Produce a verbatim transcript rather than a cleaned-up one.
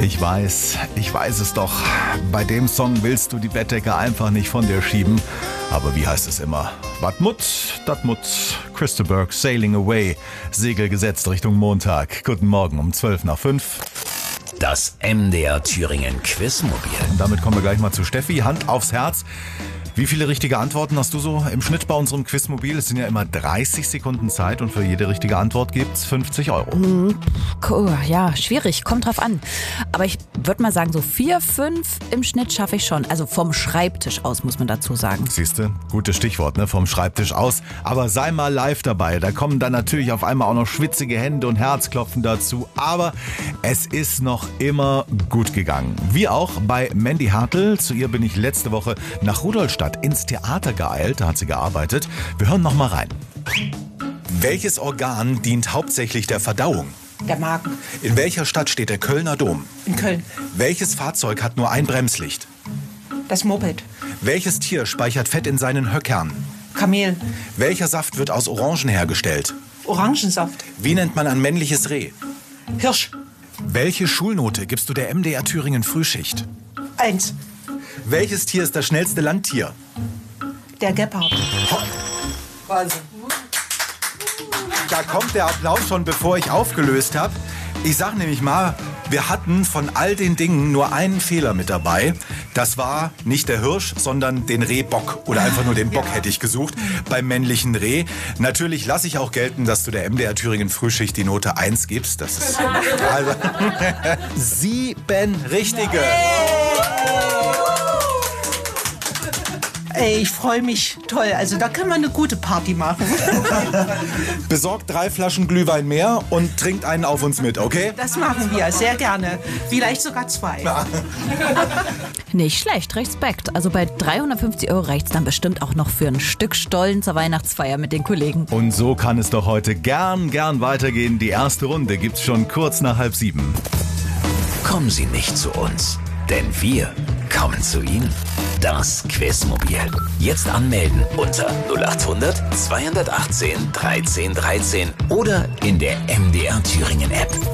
Ich weiß, ich weiß es doch. Bei dem Song willst du die Bettdecke einfach nicht von dir schieben. Aber wie heißt es immer? Wat mut, dat mut. Christa Burke, Sailing Away. Segel gesetzt Richtung Montag. Guten Morgen um zwölf nach fünf. Das M D R Thüringen Quizmobil. Und damit kommen wir gleich mal zu Steffi. Hand aufs Herz. Wie viele richtige Antworten hast du so im Schnitt bei unserem Quizmobil? Es sind ja immer dreißig Sekunden Zeit und für jede richtige Antwort gibt's fünfzig Euro. Mhm. Cool. Ja, schwierig, kommt drauf an. Aber ich würde mal sagen, so vier, fünf im Schnitt schaffe ich schon. Also vom Schreibtisch aus, muss man dazu sagen. Siehste, gutes Stichwort, ne? Vom Schreibtisch aus. Aber sei mal live dabei. Da kommen dann natürlich auf einmal auch noch schwitzige Hände und Herzklopfen dazu. Aber es ist noch immer gut gegangen. Wie auch bei Mandy Hartl. Zu ihr bin ich letzte Woche nach Rudolstadt ins Theater geeilt, da hat sie gearbeitet. Wir hören noch mal rein. Welches Organ dient hauptsächlich der Verdauung? Der Magen. In welcher Stadt steht der Kölner Dom? In Köln. Welches Fahrzeug hat nur ein Bremslicht? Das Moped. Welches Tier speichert Fett in seinen Höckern? Kamel. Welcher Saft wird aus Orangen hergestellt? Orangensaft. Wie nennt man ein männliches Reh? Hirsch. Welche Schulnote gibst du der M D R Thüringen Frühschicht? Eins. Welches Tier ist das schnellste Landtier? Der Gepard. Wahnsinn. Da kommt der Applaus schon, bevor ich aufgelöst habe. Ich sag nämlich mal, wir hatten von all den Dingen nur einen Fehler mit dabei. Das war nicht der Hirsch, sondern den Rehbock. Oder einfach nur den Bock hätte ich gesucht beim männlichen Reh. Natürlich lasse ich auch gelten, dass du der M D R Thüringen Frühschicht die Note eins gibst. Das ist also sieben richtige. Ey, ich freue mich. Toll. Also da können wir eine gute Party machen. Besorgt drei Flaschen Glühwein mehr und trinkt einen auf uns mit, okay? Das machen wir. Sehr gerne. Vielleicht sogar zwei. Nicht schlecht, Respekt. Also bei dreihundertfünfzig Euro reicht's dann bestimmt auch noch für ein Stück Stollen zur Weihnachtsfeier mit den Kollegen. Und so kann es doch heute gern, gern weitergehen. Die erste Runde gibt's schon kurz nach halb sieben. Kommen Sie nicht zu uns, denn wir kommen zu Ihnen. Das Quizmobil. Jetzt anmelden unter null acht hundert zweihundertachtzehn dreizehn dreizehn oder in der M D R Thüringen App.